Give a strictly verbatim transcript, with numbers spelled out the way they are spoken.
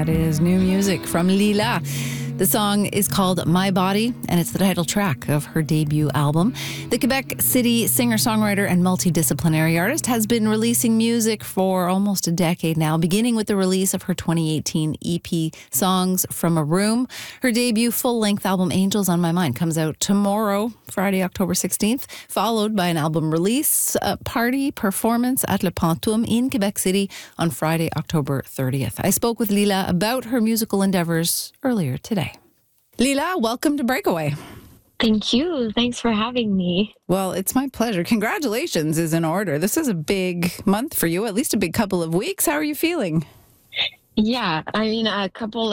That is new music from Lila. The song is called My Body, and it's the title track of her debut album. The Quebec City singer-songwriter and multidisciplinary artist has been releasing music for almost a decade now, beginning with the release of her twenty eighteen E P, Songs from a Room. Her debut full-length album, Angels on My Mind, comes out tomorrow, Friday, October sixteenth, followed by an album release uh, party performance at Le Pantoum in Quebec City on Friday, October thirtieth. I spoke with Lila about her musical endeavors earlier today. Lila, welcome to Breakaway. Thank you. Thanks for having me. Well, it's my pleasure. Congratulations is in order. This is a big month for you, at least a big couple of weeks. How are you feeling? Yeah, I mean, a couple